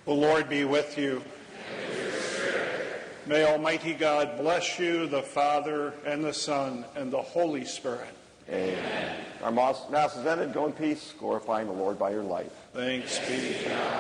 The Lord be with you. May Almighty God bless you, the Father, and the Son, and the Holy Spirit. Amen. Our Mass is ended. Go in peace, glorifying the Lord by your life. Thanks be to God.